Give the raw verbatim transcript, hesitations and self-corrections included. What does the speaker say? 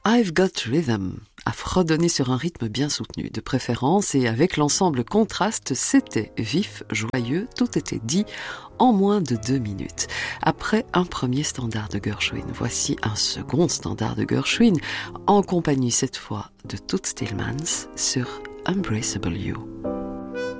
I've Got Rhythm a fredonné sur un rythme bien soutenu, de préférence, et avec l'ensemble contraste, c'était vif, joyeux, tout était dit en moins de deux minutes. Après un premier standard de Gershwin, voici un second standard de Gershwin, en compagnie cette fois de Toots Thielemans sur Embraceable You.